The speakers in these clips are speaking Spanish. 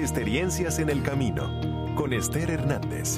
Experiencias en el Camino, con Esther Hernández.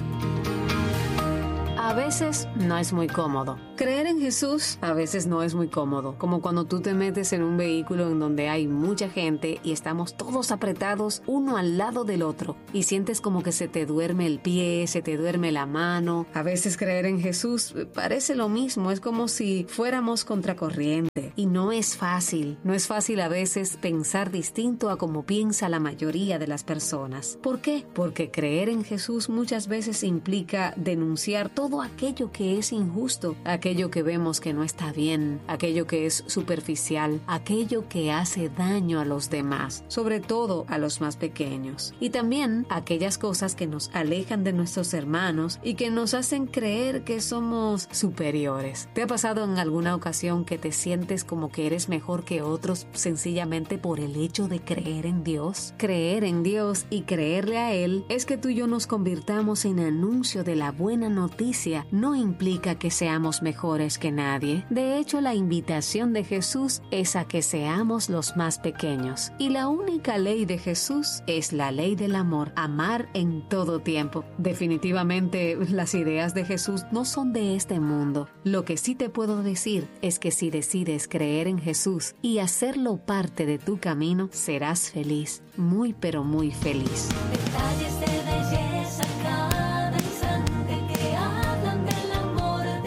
A veces no es muy cómodo. Creer en Jesús a veces no es muy cómodo. Como cuando tú te metes en un vehículo en donde hay mucha gente y estamos todos apretados uno al lado del otro. Y sientes como que se te duerme el pie, se te duerme la mano. A veces creer en Jesús parece lo mismo. Es como si fuéramos contracorriente. Y no es fácil. No es fácil a veces pensar distinto a como piensa la mayoría de las personas. ¿Por qué? Porque creer en Jesús muchas veces implica denunciar todo aquello que es injusto, aquello que vemos que no está bien, aquello que es superficial, aquello que hace daño a los demás, sobre todo a los más pequeños. Y también aquellas cosas que nos alejan de nuestros hermanos y que nos hacen creer que somos superiores. ¿Te ha pasado en alguna ocasión que te sientes como que eres mejor que otros sencillamente por el hecho de creer en Dios? Creer en Dios y creerle a Él es que tú y yo nos convirtamos en anuncio de la buena noticia. No implica que seamos mejores que nadie. De hecho, la invitación de Jesús es a que seamos los más pequeños. Y la única ley de Jesús es la ley del amor, amar en todo tiempo. Definitivamente, las ideas de Jesús no son de este mundo. Lo que sí te puedo decir es que si decides creer en Jesús y hacerlo parte de tu camino, serás feliz, muy pero muy feliz. Detalles de belleza cada instante que hablan del amor de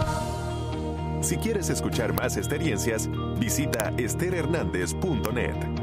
Dios. Si quieres escuchar más experiencias, visita estherhernandez.net.